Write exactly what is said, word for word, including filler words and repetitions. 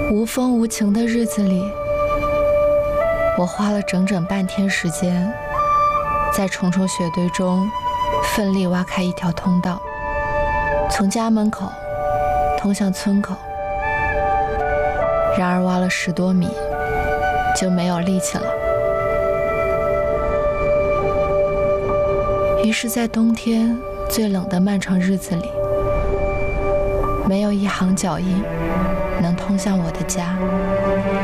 无风无晴的日子里，我花了整整半天时间，在重重雪堆中奋力挖开一条通道，从家门口通向村口。然而挖了十多米，就没有力气了。于是，在冬天最冷的漫长日子里，没有一行脚印能通向我的家。